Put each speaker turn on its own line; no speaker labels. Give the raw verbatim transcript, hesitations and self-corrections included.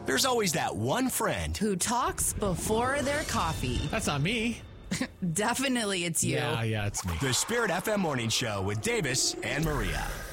there's always that one friend
who talks before their coffee.
That's not me.
Definitely it's you.
Yeah, yeah, it's me.
The Spirit F M Morning Show with Davis and Maria.